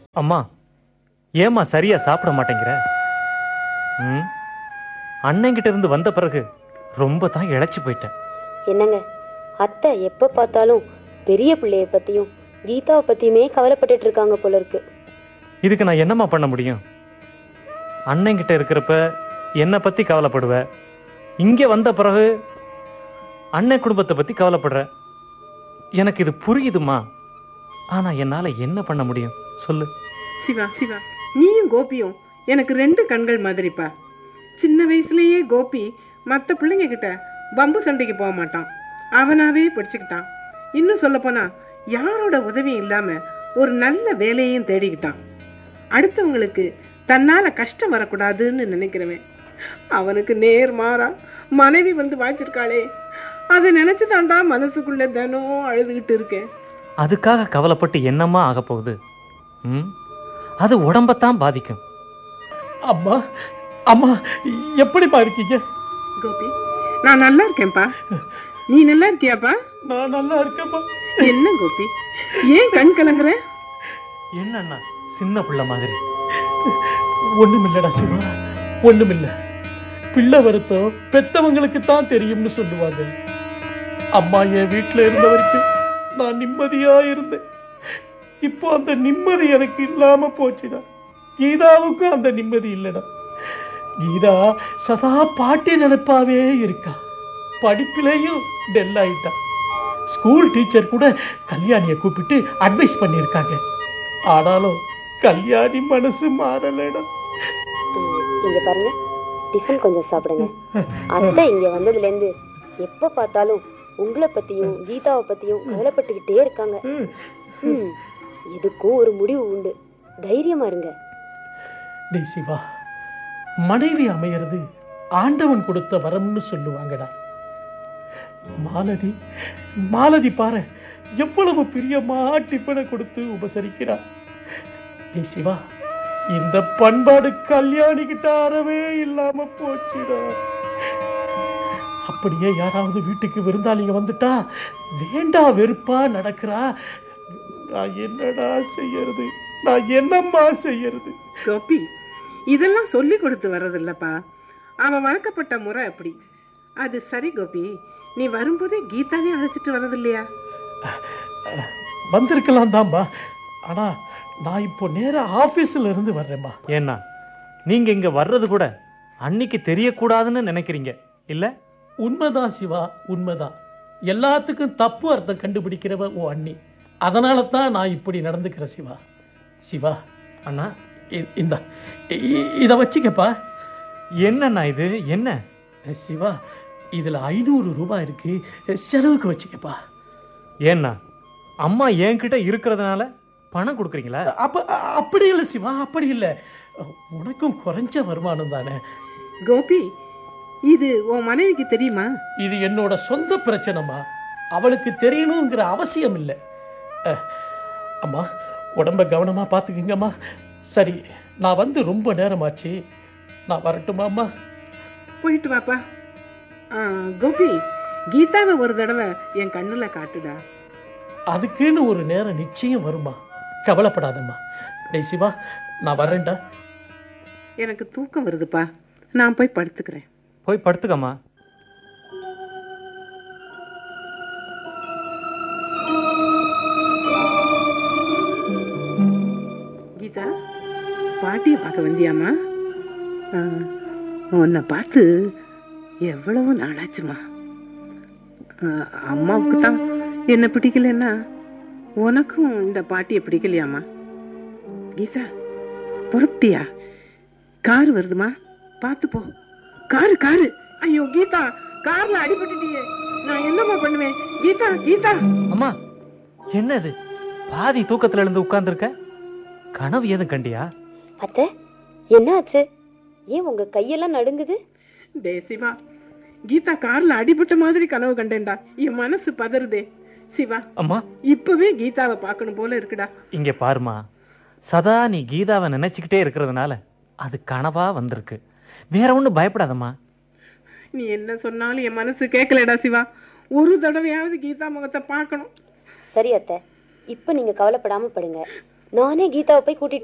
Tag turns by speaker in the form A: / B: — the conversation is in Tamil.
A: அம்மா, ஏம்மா சரியா சாப்பிட மாட்டேங்கிற? அண்ணங்கிட்ட இருந்து வந்த பிறகு ரொம்ப தான் இழைச்சு போயிட்டேன்.
B: என்னங்க, அத்தை எப்ப பார்த்தாலும் பெரிய பிள்ளைய பத்தியும் கீதாவை பத்தியுமே கவலைப்பட்டுட்டு இருக்காங்க போல இருக்கு.
A: இதுக்கு நான் என்னம்மா பண்ண முடியும்? அண்ணங்கிட்ட இருக்கிறப்ப என்னை பத்தி கவலைப்படுவ, இங்க வந்த பிறகு அண்ணன் குடும்பத்தை பத்தி கவலைப்படுற. எனக்கு இது புரியுதுமா, ஆனா என்னால என்ன பண்ண முடியும் சொல்லு.
C: சிவா சிவா, நீயும் கோபியும் எனக்கு ரெண்டு கண்கள் மாதிரிப்பா. சின்ன வயசுலயே கோபி மற்ற பிள்ளைங்க கிட்ட பம்பு சண்டைக்கு போக மாட்டான், அவனாவே படிச்சுக்கிட்டான். இன்னும் சொல்ல போனா யாரோட உதவியும் இல்லாம ஒரு நல்ல வேலையையும் தேடிக்கிட்டான். அடுத்தவங்களுக்கு தன்னால கஷ்டம் வரக்கூடாதுன்னு நினைக்கிறவன். அவனுக்கு நேர் மாறா மனைவி வந்து வாய்ச்சிருக்காளே, அதை நினைச்சுதான்டா மனசுக்குள்ள தினம் அழுதுகிட்டு இருக்கேன்.
A: அதுக்காக கவலைப்பட்டு என்னம்மா ஆக போகுது? அது உடம்பத்தான் பாதிக்கும்.
D: அம்மா அம்மா, எப்படிப்பா இருக்கீங்க?
C: கோபி, நான் நல்லா இருக்கேன்ப்பா. நீ நல்லா இருக்கியாப்பா?
D: நான் நல்லா இருக்கேன்ப்பா.
C: என்ன கோபி, ஏன் கண் கலங்குற?
A: என்னன்னா சின்ன பிள்ளை மாதிரி?
D: ஒண்ணுமில்லடா சிவா, ஒண்ணுமில்ல. பிள்ளை வருத்தம் பெத்தவங்களுக்கு தான் தெரியும்னு சொல்லுவாங்க. அம்மா என் வீட்டுல இருந்த வரைக்கும் நான் நிம்மதியா இருந்தேன். இப்போ அந்த நிம்மதி எனக்கு இல்லாம போச்சுடா. கீதாவுக்கும் அந்த நிம்மதி இல்லடா. கீதா சதா பாட்டி நினைப்பாவே இருக்கா. படிப்பிலையும் டெல் ஆயிட்டா. ஸ்கூல் டீச்சர் கூட கல்யாணியை கூப்பிட்டு அட்வைஸ் பண்ணியிருக்காங்க. ஆனாலும் கல்யாணி மனசு மாறலடா.
B: இங்க பாருங்க, டிஃபன் கொஞ்சம் சாப்பிடுங்க. அத்தை இங்க வந்ததுல இருந்து எப்ப பார்த்தாலும் உங்களை பத்தியும் கீதாவை பத்தியும் கவலைப்பட்டுக்கிட்டே இருக்காங்க. இதுக்கும் ஒரு முடிவு உண்டு, தைரியமா இருங்க.
D: டேய் சிவா, மனைவி அமையிறது ஆண்டவன் கொடுத்த வரம்னு சொல்லுவாங்கடா. மாலதி மாலதி பாரு, எவ்வளவு பிரியமா டிஃபனை கொடுத்து உபசரிக்கிறா. டேய் சிவா, இந்த பண்பாடு கல்யாணி கிட்ட அறவே இல்லாம போச்சுடா. அப்படியே யாராவது வீட்டுக்கு விருந்தாளிங்க வந்துட்டா வேண்டா வெறுப்பா நடக்கிறா. நான் என்னடா செய்யறது? நான் என்னம்மா செய்யறது?
C: கோபி, இதெல்லாம் சொல்லி கொடுத்து வர்றதில்லப்பா. அவன் வளர்க்கப்பட்ட முறை அப்படி. அது சரி கோபி, நீ வரும்போதே கீதாவே அழைச்சிட்டு வர்றது இல்லையா?
D: வந்திருக்கலாம் தான்பா, ஆனா நான் இப்போ நேரா ஆபீஸ்ல இருந்து வர்றேன்பா.
A: ஏன்னா நீங்க இங்க வர்றது கூட அன்னைக்கு தெரியக்கூடாதுன்னு நினைக்கிறீங்க இல்ல?
D: உண்மைதான் சிவா, உண்மைதான். எல்லாத்துக்கும் தப்பு அர்த்தம் கண்டுபிடிக்கிறவ ஓ அண்ணி. அதனால தான் நான் இப்படி நடந்துக்கிறேன் சிவா. சிவா
A: அண்ணா,
D: இந்த இத வச்சுக்கப்பா.
A: என்னண்ணா இது? என்ன
D: சிவா, இதுல 500 ரூபாய் இருக்கு, செலவுக்கு வச்சுக்கப்பா.
A: ஏன்னா அம்மா என்கிட்ட இருக்கிறதுனால பணம் கொடுக்குறீங்களா?
D: அப்படி இல்லை சிவா, அப்படி இல்லை. உனக்கும் குறைஞ்ச வருமானம் தானே.
C: கோபி, இது உன் மனைவிக்கு தெரியுமா?
D: இது என்னோட சொந்த பிரச்சனைமா, அவளுக்கு தெரியணுங்கிற அவசியம் இல்லை. அம்மா, உடம்ப கவனமா பாத்துக்கங்கம்மா. சரி, நான் வந்து ரொம்ப நேரமாச்சு, நான் வரட்டுமா அம்மா?
C: போயிட்டு வாப்பா. கோபி, கீதாவை ஒரு தடவை என் கண்ணுல காட்டுடா.
D: அதுக்குன்னு ஒரு நேரம் நிச்சயம் வருமா, கவலைப்படாதம்மா. டேய் சிவா, நான் வரேன்டா.
C: எனக்கு தூக்கம் வருதுப்பா, நான் போய் படுத்துக்கிறேன்.
A: போய் படுத்துக்கம்மா.
C: கீதா, பாட்டியை பார்க்க வந்தியாமா? உன்னை பார்த்து எவ்வளவு நாளாச்சுமா. அம்மாவுக்கு தான் என்ன பிடிக்கலன்னா உனக்கும் இந்த பாட்டியை பிடிக்கலையாமா? கீதா, புறப்பட்டியா? கார் வருதுமா, பார்த்து போ. Car car. ஐயோ கீதா, கார்ல அடிபட்டுட்டியே, நான் என்னம்மா பண்ணுவேன்? கீதா கீதா.
A: அம்மா, என்னது பாதி தூக்கத்துல இருந்து உட்கார்ந்துருக்க? கனவு எதுவும் கண்டியா?
B: அத்தை, என்ன ஆச்சு? ஏன் உங்க கையெல்லாம் நடுங்குது?
C: சிவா, கீதா கார்ல அடிபட்ட மாதிரி கனவு கண்டேன்டா. என் மனசு பதறுதே. சிவா,
A: அம்மா,
C: இப்பவே கீதாவை பார்க்கணும் போல இருக்குடா.
A: இங்க பாருமா, சதா நீ கீதாவை நினைச்சுக்கிட்டே இருக்கிறதுனால அது கனவா வந்திருக்கு. வேற ஒண்ணு பயப்படாதம்மா.
C: நீ என்ன சொன்னாலும் என் மனசு கேட்கலடா சிவா. ஒரு தடவையாவது கீதா முகத்தை பார்க்கணும்.
B: சரி அத்தை, இப்ப நீங்க கவலைப்படாம படுங்க. நானே கீதாவை போய் கூட்டிட்டு